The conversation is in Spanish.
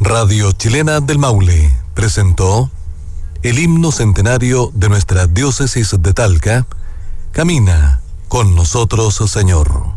Radio Chilena del Maule presentó el himno centenario de nuestra diócesis de Talca, Camina con nosotros, Señor.